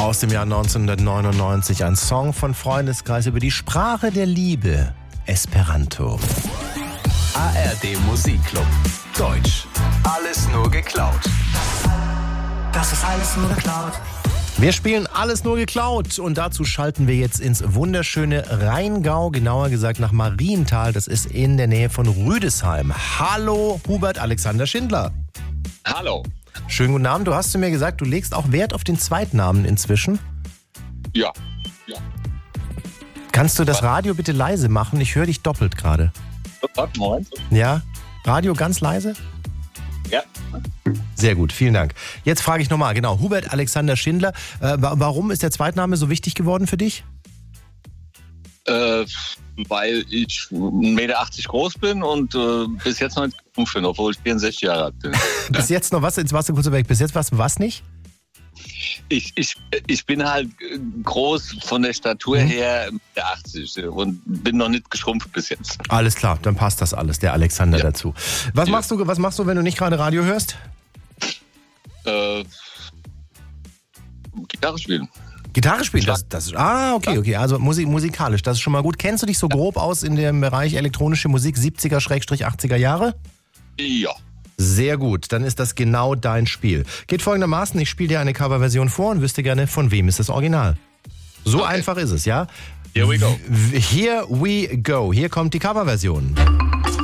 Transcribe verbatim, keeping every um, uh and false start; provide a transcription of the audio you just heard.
Aus dem Jahr neunzehnhundertneunundneunzig, ein Song von Freundeskreis über die Sprache der Liebe, Esperanto. A R D Musikclub, Deutsch, alles nur geklaut. Das ist alles nur geklaut. Wir spielen alles nur geklaut und dazu schalten wir jetzt ins wunderschöne Rheingau, genauer gesagt nach Marienthal, das ist in der Nähe von Rüdesheim. Hallo Hubert Alexander Schindler. Hallo. Schönen guten Abend, du hast zu mir gesagt, du legst auch Wert auf den Zweitnamen inzwischen. Ja. ja. Kannst du das Radio bitte leise machen? Ich höre dich doppelt gerade. Moment. Ja, Radio ganz leise? Ja. Sehr gut, vielen Dank. Jetzt frage ich nochmal, genau, Hubert Alexander Schindler, äh, warum ist der Zweitname so wichtig geworden für dich? Äh, weil ich eins Meter achtzig groß bin und äh, bis jetzt noch nicht gesprungen bin, obwohl ich vierundsechzig Jahre alt bin. Bis jetzt noch was? Jetzt warst du kurz weg. Bis jetzt was, was nicht? Ich, ich, ich bin halt groß von der Statur mhm. her eins Meter achtzig und bin noch nicht geschrumpft bis jetzt. Alles klar, dann passt das alles, der Alexander ja. dazu. Was, ja. machst du, was machst du, wenn du nicht gerade Radio hörst? Äh, Gitarre spielen. Gitarre spielen? Das, das, ah, okay, okay. Also Musik, musikalisch, das ist schon mal gut. Kennst du dich so grob aus in dem Bereich elektronische Musik siebziger achtziger Jahre? Ja. Sehr gut, dann ist das genau dein Spiel. Geht folgendermaßen, ich spiele dir eine Coverversion vor und wüsste gerne, von wem ist das Original. So okay. einfach ist es, ja? Here we go. Here we go. Hier kommt die Coverversion.